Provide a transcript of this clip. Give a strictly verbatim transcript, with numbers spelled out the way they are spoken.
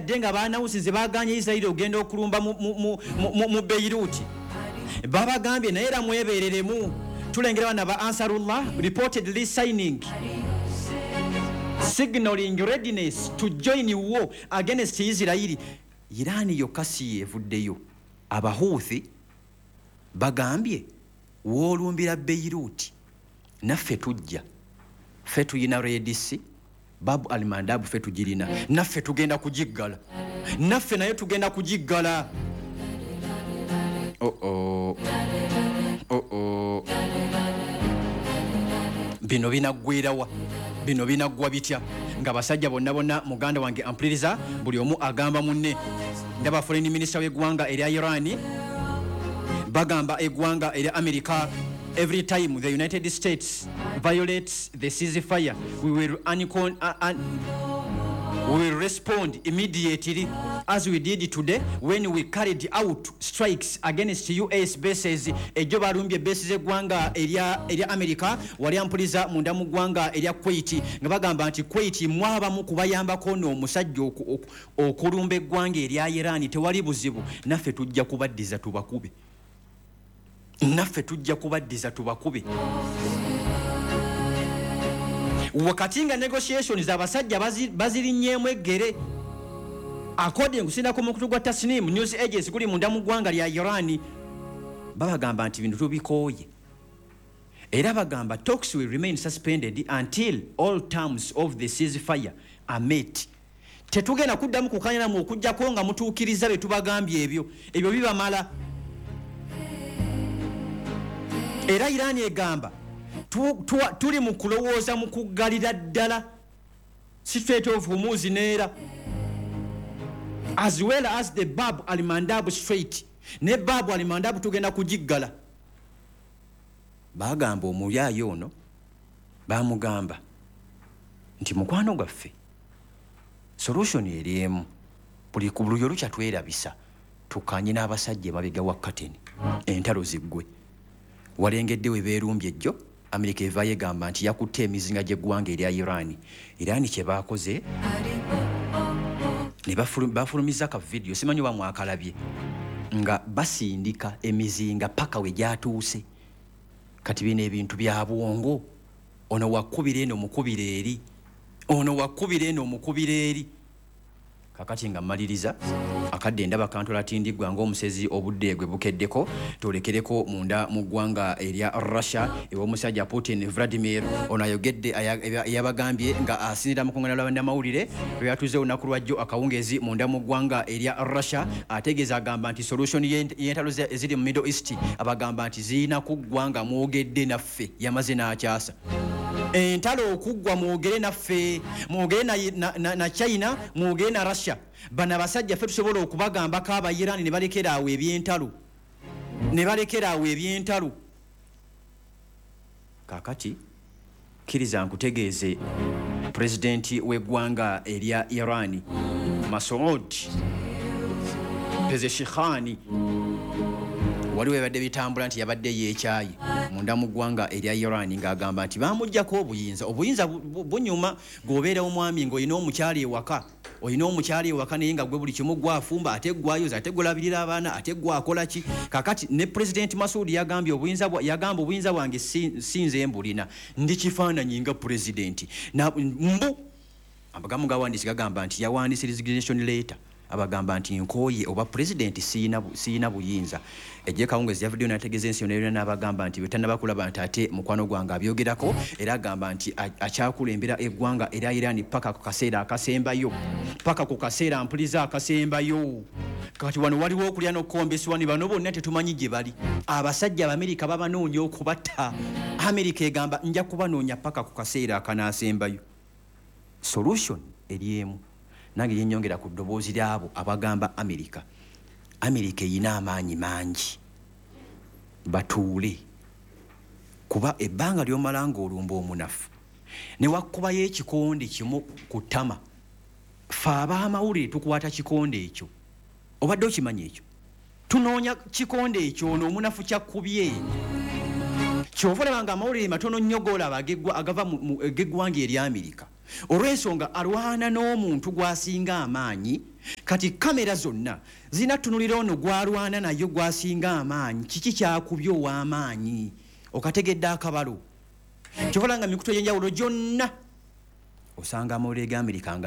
newankubadde nga baanawusize baganye Israeli ogenda okulumba mu, mu, mu, mu, mu Beirut babagambye naye era mwebereremu tulengera bana ba Ansarullah reportedly signing signaling readiness to join war against Israel. Iran yokka si evuddeyo Abahouthi bagambye woolumbira Beirut naffe tujja ffe tuyina redisi Babu al-Mandab ffe tugirina naffe tugenda kugiggala naffe naye tugenda kugiggala. oh oh oh oh bino binaggwerawa bino binaggwa bitya nga basajja bonna bonna muganda wange ampuliriza buli omu agamba munne ndaba foreign minister w'eggwanga erya Iran bagamba eggwanga erya America every time the United States violates the ceasefire we will uncon uh, un we will respond immediately as we did today when we carried out strikes against U S bases ejo balumbye bases eggwanga erya erya America wali ampuliza munda mu ggwanga erya Kuwait nga bagamba nti Kuwait mwaba mu kubayambako n'omusajja okulumba eggwanga erya Iran tewali buzibu naffe tujja kubaddiza tubakube naffe tujja kubaddiza tubakube. Wakati nga negotiations abasajja bazirinnyemu eggere according kusinda ku mukutu gwa Tasnim news agency kuli munda mu ggwanga lya Iran babagamba nti bintu tubikooye era bagamba talks will remain suspended until all terms of the ceasefire are met. Tetugenda kuddamu kukanyana mu okujjako nga mutuukiriza be tubagambye ebyo ebyo bibamala. Era Iran egamba tu, tu, tuli mu kulowooza mu kuggalira ddala Strait of Hormuz neera as well as the Bab al-Mandab Strait ne Bab al-Mandab tugenda kugiggala. Bagamba omulyayo ono bamugamba nti mukwano gwaffe solution eriemu buli ku buluyo lukya twerabisa tukanye n'abasajja babega wa kateni entalo ziggwe walengedde we beerumbye ejjo America evaye gamba nti yakutte emizinga gy'eggwanga erya Iran. Iran kye baakoze ne bafulumiza ka video simanyi ba mwakalabye nga basindika emizinga paka we gyatuuse kati bino ebintu bya bwongo ono wakubira eno mukubira eri ono wakubira eno mukubira eri kakati nga maliriza akadde ndaba kantola tindigwa ng'omusezi obudde gwe bukeddeko tolekereko munda mu ggwanga erya Russia ewo musajja Putin Vladimir ono ayogedde yabagambye nga asinira mu kongana lwa namawulire yatuze olunaku lwajjo akawungezi munda mu ggwanga erya Russia ategeeza agamba nti solution y'entalo eziri mu Middle East abagamba nti zirina kuggwanga mwogedde naffe yamaze n'akyasa entalo okuggwa mwogere naffe mwogere na, na, na, na China mwogere na Russia bana basajja ffe tusobola okubagamba ko aba Iran ne balekera awo ebyentalo ne balekera awo ebyentalo. Kakati kiriza nkutegeeze presidenti w'eggwanga erya Iran Masoud Pezeshkian waliwo ebadde bitambula nti yabadde yeekyayi munda mu ggwanga erya Iran ng'agamba nti bamuggyako obuyinza obuyinza bunyuma g'obeera omwami ng'olina omukyali ewaka olina omukyali ewaka naye nga gwe buli kimu gwafumba ate gwayoza ate golabirira abaana ate gwakola ki. Kakati ne President Masoud yagambye obuyinza yagamba obuyinza bwange sinze mbulina ndi kifaananyi nga president na mbu abagamu gawandiisi gagamba nti yawandiisa resignation letter abagamba nti nkoye oba president siyina siyina buyinza ejje kawungezi ya video nategeze ensi yonna n'abagamba nti betana bakulaba nti ate mukwano gwange abyogerako era agamba nti akyakulembera eggwanga era Iran paka ku kaseera akasembayo paka ku kaseera ampuliza akasembayo. Kati wano waliwo okulya n'okukombeswa ni bano bonna tetumanyi gye bali abasajja Abamerika babanoonya okubatta Amerika egamba nja kubanoonya paka ku kaseera akanaasembayo. Solution eriemu nange yenyongera ku ddoboozi lyabo abagamba Amerika Amerika eyina amaanyi mangi batuule kuba ebbanga ly'omala ng'olumba omunafu ne wakkubayo ekikonde kimu ku ttama fe ab'amawulire tukwata kikonde ekyo obadde okimanyi ekyo tunoonya kikonde ekyo ono omunafu kyakkubye kyova olaba nga amawulire matono nnyo g'olaba agava mu geggwanga erya Amerika olw'ensonga alwana n'omuntu gwasinga amaanyi. Kati kamera zonna zinatunulira ono gwalwana nayo gwasinga amaanyi, kiki kyakubye ow'amaanyi? Okategedde akabalo. Kyobalanga mikutu egy'enjawulo gyonna osanga amalwaliro g'Amerika nga